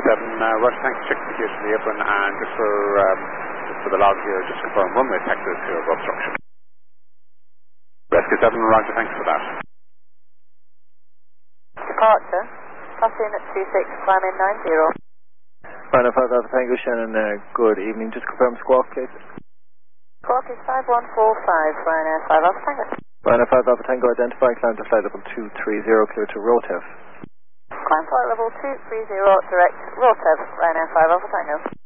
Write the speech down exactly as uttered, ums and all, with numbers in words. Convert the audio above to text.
seven, uh, Roger, thanks for checking the gears for the apron, and just for, um, just for the log here, just confirm runway taxi is clear of obstruction. Rescue seven, Roger, thanks for that. Departure, pass in at two six, climb in nine zero. Ryanair five Alpha Tango, Shannon, uh, good evening, just confirm squawk, please. Squawk is five one four five, Ryanair five Alpha Tango. Ryanair five Alpha Tango, identify, climb to flight level two three zero, clear to Rotev. Climb flight level two three zero, direct Rotev, Ryanair five Alpha Tango.